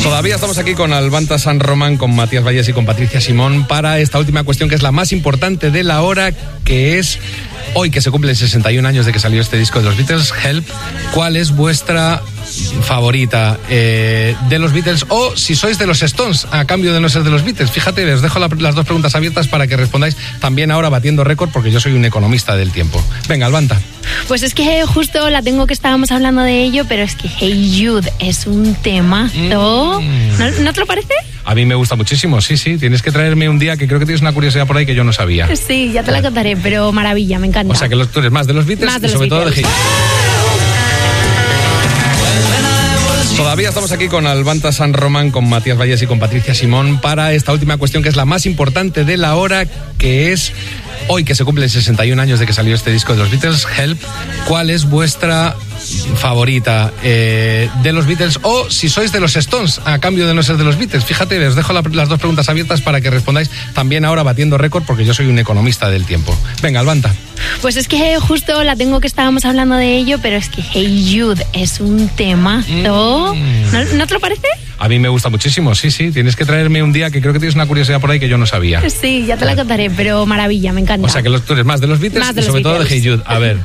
Todavía estamos aquí con Albanta San Román, con Matías Valles y con Patricia Simón para esta última cuestión, que es la más importante de la hora, que es hoy que se cumplen 61 años de que salió este disco de los Beatles, Help. ¿Cuál es vuestra favorita de los Beatles? O si sois de los Stones, a cambio de no ser de los Beatles. Fíjate, os dejo las dos preguntas abiertas para que respondáis, también ahora batiendo récord, porque yo soy un economista del tiempo. Venga, Albanta. Pues es que justo la tengo, que estábamos hablando de ello, pero es que Hey Jude es un temazo. ¿No te lo parece? A mí me gusta muchísimo, sí. Tienes que traerme un día, que creo que tienes una curiosidad por ahí que yo no sabía. Sí, ya te la contaré, pero maravilla, me encanta. O sea que tú eres más de los Beatles y sobre todo de Hey Jude. Todavía estamos aquí con Albanta San Román, con Matías Valles y con Patricia Simón para esta última cuestión, que es la más importante de la hora, que es hoy que se cumplen 61 años de que salió este disco de los Beatles, Help. ¿Cuál es vuestra favorita de los Beatles? O si sois de los Stones, a cambio de no ser de los Beatles. Fíjate, os dejo las dos preguntas abiertas para que respondáis, también ahora batiendo récord, porque yo soy un economista del tiempo. Venga, Albanta. Pues es que justo la tengo, que estábamos hablando de ello, pero es que Hey Jude es un temazo. ¿No te lo parece? A mí me gusta muchísimo, sí. Tienes que traerme un día, que creo que tienes una curiosidad por ahí que yo no sabía. Sí, ya te la contaré, pero maravilla, me encanta. O sea que tú eres más de los Beatles y sobre todo de Hey Jude. A ver.